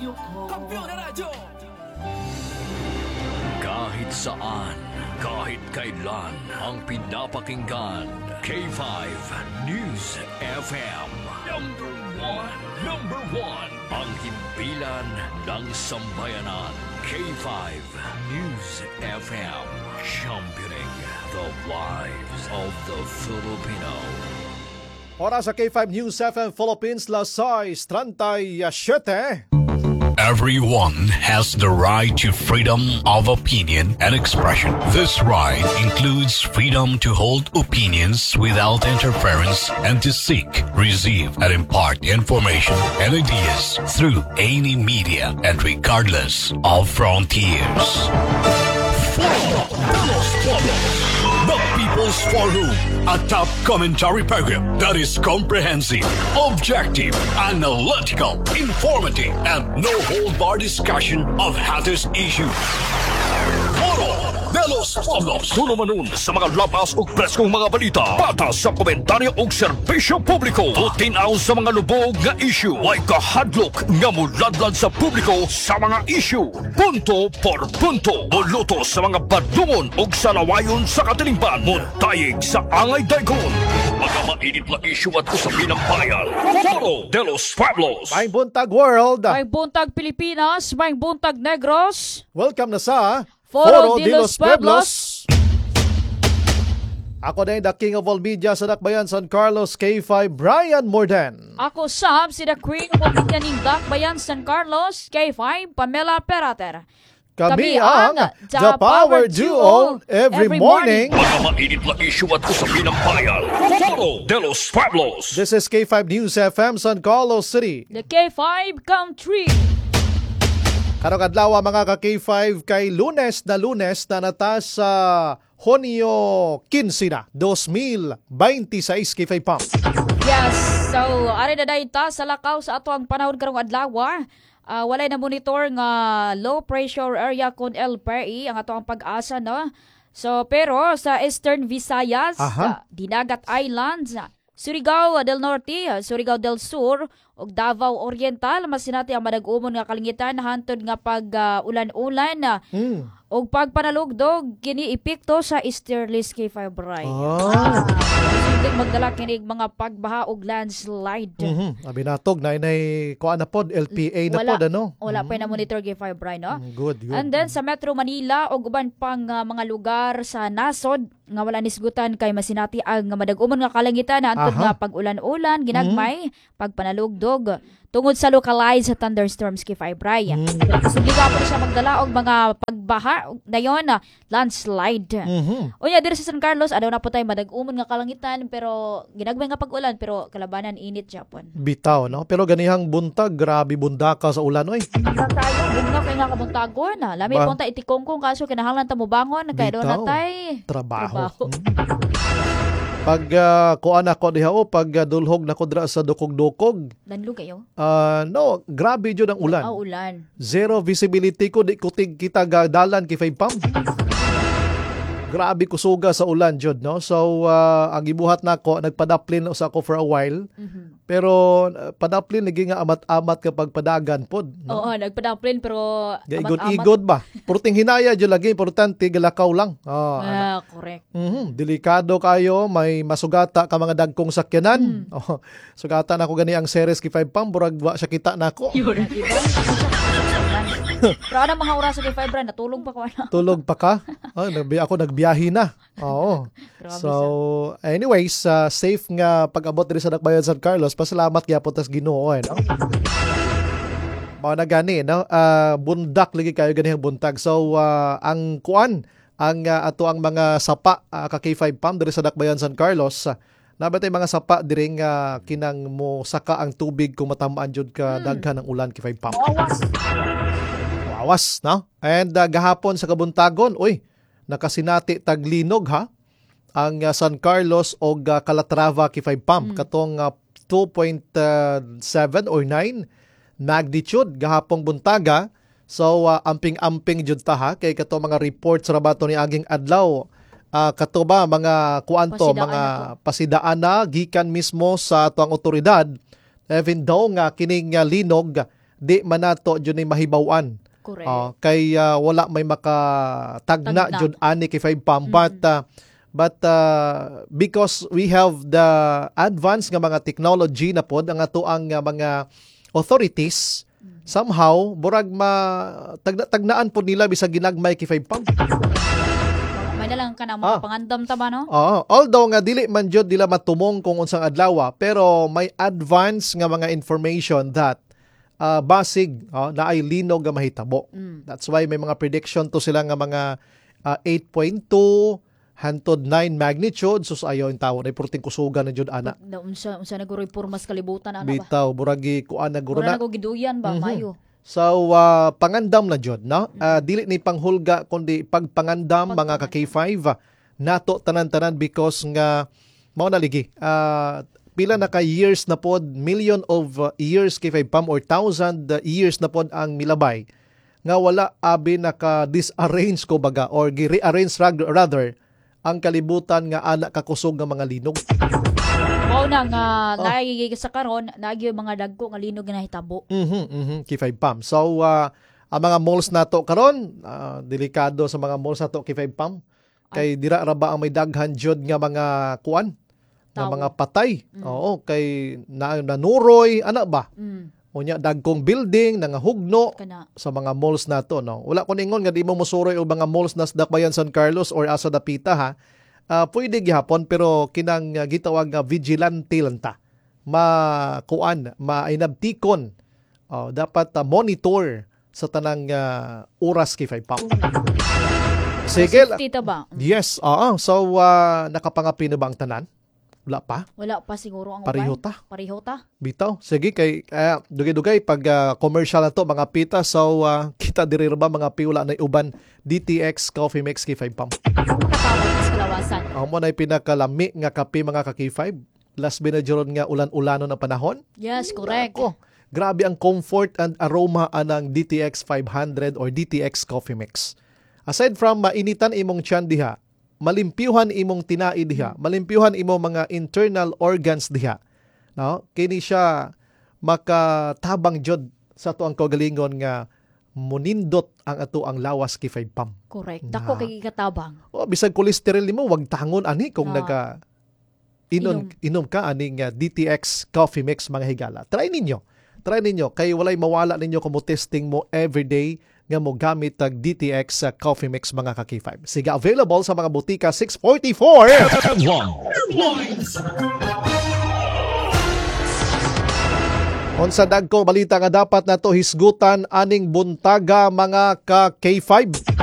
Kampiyon na radyo! Kahit saan, kahit kailan, ang pinapakinggan, K5 News FM. Number one, ang himpilan ng sambayanan, K5 News FM. Championing the lives of the Filipino. Oras sa K5 News FM Philippines, Lasai, 37. Everyone has the right to freedom of opinion and expression. This right includes freedom to hold opinions without interference and to seek, receive, and impart information and ideas through any media and regardless of frontiers. The People's Forum, a top commentary program that is comprehensive, objective, analytical, informative, and no-hold-bar discussion of hottest issues. Foro de los Pueblos. Tulumanon sa mga labas o preskong mga balita. Patas sa komentaryo o serbisyo publiko. Tutinaw sa mga lubog na issue. Ay kahadlok nga muladlad sa publiko sa mga issue. Punto por punto. Buluto sa mga badungon o salawayon sa katilingban. Muntayig sa angay daikon. Mga mainit na issue at usapin ng bayan. Foro de los Pueblos. Maing buntag world. Maing buntag Pilipinas, maing buntag Negros. Welcome na sa Foro de los Pueblos. Ako na yung the king of all media sa Dakbayan, San Carlos, K5, Brian Morden. Ako Sam, si the queen of media ng Dakbayan, San Carlos, K5, Pamela Perater. Kami ang The Power Duo every morning. Mga mainit na issue at usapin ng bayan. Foro de los Pueblos. This is K5 News FM, San Carlos City. The K5 Country. Karong adlaw mga ka-K5 kay lunes na natas sa Hunyo 15 na, 2026 K5 Pump. Yes, so ari na dayta sa lakaw sa ato ang panahon karong adlaw. Walay na monitor nga low pressure area kon LPE ang ato ang pag-asa no. So pero sa Eastern Visayas, Dinagat Islands, Surigao del Norte, Surigao del Sur ug Davao Oriental mas sinati ang madag-umon nga kalingitan hantod nga pag ulan-ulan ug pagpanalugdog kini epekto sa easterlies K5 Bray. Hindi magdala kini mga pagbaha ug landslide. Abi natog na inay kuan na pod LPA na pod ano. Wala pa na monitor K5 Bray no. Good. And then sa Metro Manila ug uban pang mga lugar sa nasod nga wala nisgutan kay masinati ang madag-umon nga kalangitan hantod nga pag ulan-ulan ginagmay pagpanalugdog tungod sa localized thunderstorms K5 Bray. Sige ka po siya magdala og mga pagbaha dayon landslide. Unya diri sa San Carlos adaw na po tay madag-umon nga kalangitan pero ginagmay nga pag-ulan pero kalabanan init Japon. Bitaw no, pero ganihang buntag grabe bundaka sa ulan oy. Tayo bugna kay nga kabuntagon lami punta itikongkong kaso kinahanglan ta mo bangon kay do na tay trabaho. Pag kuan ako diha pag dulhog na ko dra sa dukog-dukog. Danlo kayo? No, grabe jud ang ulan. Ulan. Zero visibility ko, di ko kita dalan kay 5 pump. Grabe kusuga sa ulan jud no. So ang gibuhat nako nagpadaplin sa ako for a while. Pero padaplin lagi nga amat-amat kapag padagan pod no? Oo, nagpadaplin pero igod ba. Purting hinaya jud lagi importante galakaw lang. Correct. Delikado kayo, may masugata ka mga dagkong sakyanan. Sugata na ko gani ang series kay 5 pump burag wa siya kita nako. Pero ano mga oras sa kay Fibra, natulog pa ko ano? Tulog pa ka? Ako nagbiyahe na. Oo. So, anyways, safe nga pag-abot rin sa Dakbayan San Carlos. Pasalamat gyapon tas Ginoo no? Mao na gani no? Bundak lagi kayo ganihang buntag. So, ang kuan, ang ato ang mga sapa ka K5 Pump diri sa Dakbayan San Carlos. Nabatay mga sapa diri nga kinang mo saka ang tubig kung matamaan jud ka daghan ng ulan K5 Pump. Awas, no? And gahapon sa kabuntagon, nakasinati taglinog ha. Ang San Carlos o Calatrava K5 Pump katong 2.7 or 9 magnitude gahapong buntaga. So amping-amping jud ta ha kay kato mga reports ra bato ni aging adlaw. Kato ba mga kuanto mga pasidaan na gikan mismo sa atuang otoridad even daw nga kining linog di manato jud ni mahibaw-an. Correct. Kay wala may makatagna Tagna. jud ani kay 5 pam, but because we have the advanced nga mga technology na pod ang ato ang mga authorities, somehow burag tagnaan po nila bisag ginagmay kay 5 pam. May nalang ka na mga pangandam tama, no? Although nga dili man jud nila matumong kung unsang adlaw, pero may advance nga mga information that basig na ay linog nga mahitabo. That's why may mga prediction to sila nga mga 8.2 hantod 9 magnitude, sus ayaw yung tawon ay purting kusugan na jud ana. Unsa naguroy purmas kalibutan ana ba? Bitaw buragi kuan na guro Wala na. na ko giduyan ba mayo. So pangandam na jud, no? Dili ni panghulga kundi pagpangandam mga ka K5 nato tanan-tanan because nga mao na ligi. Pila na ka years na pod, million of years K5 pam or 1,000 years na pod ang milabay nga wala abi naka-disarrange ko baga or gi-rearrange rather ang kalibutan nga ana kakusog nga mga linog. Mao na nga naigi sa karon naagi mga dagko nga linog nga nahitabo. K5 pam. So ang mga malls nato karon delikado sa mga malls nato K5 pam. Kay dira ra ba ang may daghan jud nga mga kuan nga mga patay. Oo, kay nanuroy ana ba? Unya dagkong building nangahugno sa mga malls nato, no. Wala ko ningon nga di mo mosuroy og mga malls nas Dakbayan San Carlos or asa Dapita ha. Pwede gihapon pero kinang gitawag nga vigilante lang ta. Mainabtikon. Dapat monitor sa tanang oras kay 5 pam. Sige. Tita ba? Yes, so nakapangapi na ba ang tanan? Wala pa? Wala pa siguro ang Pareho ubay. ta. Pareho ta. Bitaw. Sige, kay dugay-dugay pag commercial na to, mga pita. So, kita diri ba mga piula na uban DTX Coffee Mix K5 pam. Makatawag sa kalawasan. Ang mo na pinakalami nga kape mga ka K5. Last binadyoron nga ulan-ulano na panahon. Yes, correct. Grabe ang comfort and aroma anang DTX 500 or DTX Coffee Mix. Aside from mainitan imong tiyan diha, malimpyuhan imong tinai diha, malimpyuhan imong mga internal organs diha. No? Kini siya makatabang jud sa ato ang kaugalingon nga munindot ang ato ang lawas kay 5 pam. Correct. Dako kay katabang. Bisag cholesterol nimo wag tangon ani kung naga inom ka aning DTX Coffee Mix mga higala. Try ninyo kay walay mawala ninyo kung mo testing mo everyday nga mo gamit ang DTX Coffee Mix mga ka-K5. Sige, available sa mga butika 644. Unsa dagkong balita nga dapat nato hisgutan aning buntaga mga ka-K5.